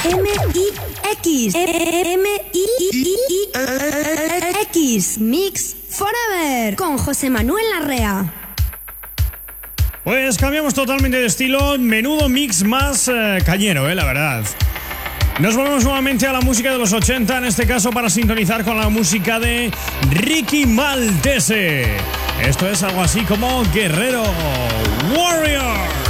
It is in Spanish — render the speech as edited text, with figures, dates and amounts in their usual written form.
M-I-X. M-I-X. Mix Forever. Con José Manuel Larrea. Pues cambiamos totalmente de estilo. Menudo mix más cañero, la verdad. Nos volvemos nuevamente a la música de los 80, en este caso para sintonizar con la música de Ricky Maltese. Esto es algo así como Guerrero Warrior.